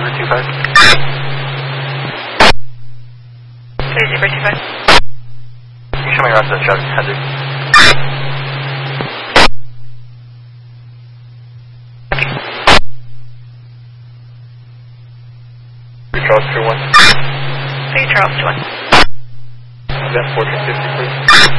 025. 3025. Can you show me around to the traffic hazard? Charles 21. Three Charles 21. Event 1450, please.